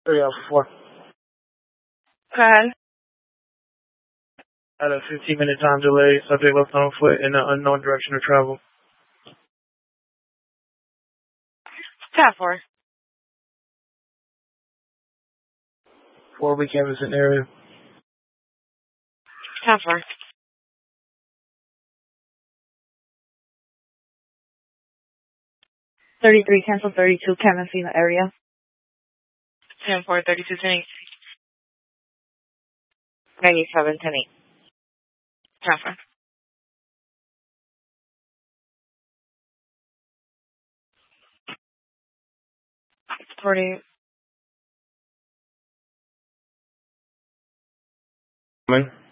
304. Go ahead. At a 15-minute time delay, subject left on foot in an unknown direction of travel. 10-4. 4-week canvassing area. 10-4. 33 cancel 32 canvassing the area. 10-4, 32, 10-8. 97, 10-8. 10-4. 40. Coming.